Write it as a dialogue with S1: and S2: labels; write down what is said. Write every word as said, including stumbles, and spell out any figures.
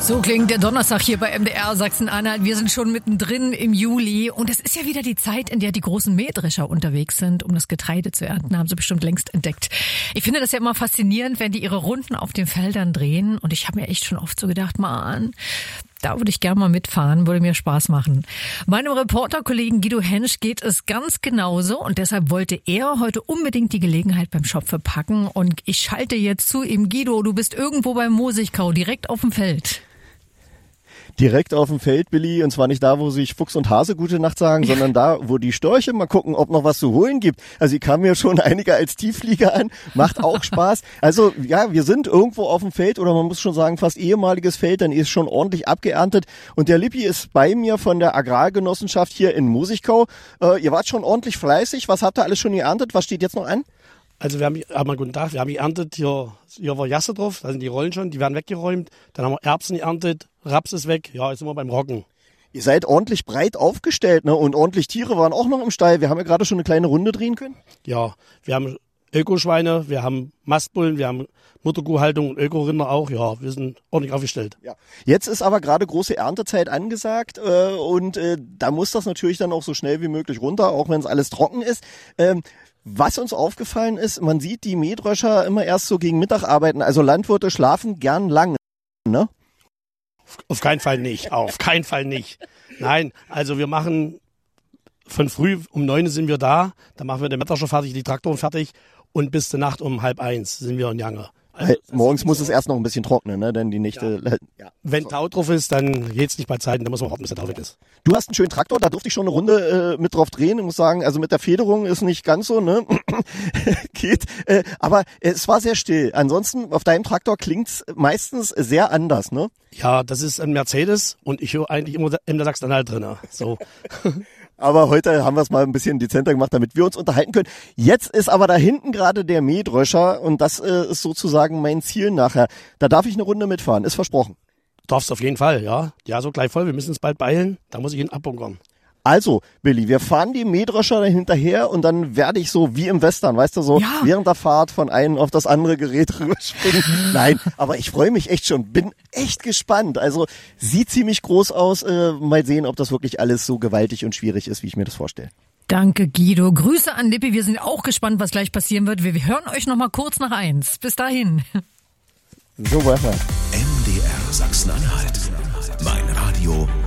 S1: So klingt der Donnerstag hier bei M D R Sachsen-Anhalt. Wir sind schon mittendrin im Juli und es ist ja wieder die Zeit, in der die großen Mähdrescher unterwegs sind, um das Getreide zu ernten. Haben sie bestimmt längst entdeckt. Ich finde das ja immer faszinierend, wenn die ihre Runden auf den Feldern drehen und ich habe mir echt schon oft so gedacht, Mann, da würde ich gerne mal mitfahren, würde mir Spaß machen. Meinem Reporterkollegen Guido Hensch geht es ganz genauso und deshalb wollte er heute unbedingt die Gelegenheit beim Schopfe packen und ich schalte jetzt zu ihm. Guido, du bist irgendwo beim Mosigkau, direkt auf dem Feld.
S2: Direkt auf dem Feld, Billy, und zwar nicht da, wo sich Fuchs und Hase gute Nacht sagen, sondern da, wo die Störche mal gucken, ob noch was zu holen gibt. Also ich kam mir schon einige als Tiefflieger an, macht auch Spaß. Also ja, wir sind irgendwo auf dem Feld oder man muss schon sagen fast ehemaliges Feld, dann ist schon ordentlich abgeerntet und der Lippi ist bei mir von der Agrargenossenschaft hier in Mosigkau. Äh, ihr wart schon ordentlich fleißig, was habt ihr alles schon geerntet, was steht jetzt noch an?
S3: Also wir haben, aber guten Tag, wir haben geerntet, hier, hier war Jasse drauf, da sind die Rollen schon, die werden weggeräumt. Dann haben wir Erbsen geerntet, Raps ist weg, ja, jetzt sind wir beim Roggen.
S2: Ihr seid ordentlich breit aufgestellt, ne? Und ordentlich Tiere waren auch noch im Stall. Wir haben ja gerade schon eine kleine Runde drehen können.
S3: Ja, wir haben Ökoschweine, wir haben Mastbullen, wir haben Mutterkuhhaltung und Ökorinder auch. Ja, wir sind ordentlich aufgestellt.
S2: Ja. Jetzt ist aber gerade große Erntezeit angesagt äh, und äh, da muss das natürlich dann auch so schnell wie möglich runter, auch wenn es alles trocken ist. Ähm, Was uns aufgefallen ist, man sieht die Mähdrescher immer erst so gegen Mittag arbeiten. Also Landwirte schlafen gern lang, ne?
S3: Auf keinen Fall nicht, auf keinen Fall nicht. Nein, also wir machen von früh um neun sind wir da, dann machen wir den Mähdrescher fertig, die Traktoren fertig und bis zur Nacht um halb eins sind wir in Jange. Also,
S2: morgens muss es erst noch ein bisschen trocknen, ne? Denn die Nächte...
S3: Ja.
S2: Ja.
S3: Wenn Tau drauf ist, dann geht's nicht bei Zeiten, dann muss man warten, bis der Tau weg ist.
S2: Du hast einen schönen Traktor, da durfte ich schon eine Runde äh, mit drauf drehen. Ich muss sagen, also mit der Federung ist nicht ganz so, ne? Geht. Äh, aber es war sehr still. Ansonsten, auf deinem Traktor klingt's meistens sehr anders, ne?
S3: Ja, das ist ein Mercedes und ich höre eigentlich immer in der Sachsen-Anhalt drin. So.
S2: Aber heute haben wir es mal ein bisschen dezenter gemacht, damit wir uns unterhalten können. Jetzt ist aber da hinten gerade der Mähdrescher und das äh, ist sozusagen mein Ziel nachher. Da darf ich eine Runde mitfahren, ist versprochen.
S3: Darfst auf jeden Fall, ja. Ja, so gleich voll. Wir müssen uns bald beeilen. Da muss ich ihn abbunkern.
S2: Also, Billy, wir fahren die Mähdrescher hinterher und dann werde ich so wie im Western, weißt du, so
S1: ja.
S2: während der Fahrt von einem auf das andere Gerät rüberspringen. Nein, aber ich freue mich echt schon, bin echt gespannt. Also, sieht ziemlich groß aus. Äh, mal sehen, ob das wirklich alles so gewaltig und schwierig ist, wie ich mir das vorstelle.
S1: Danke, Guido. Grüße an Lippi. Wir sind auch gespannt, was gleich passieren wird. Wir hören euch noch mal kurz nach eins. Bis dahin.
S2: So, weiter.
S4: M D R Sachsen-Anhalt. Mein Radio.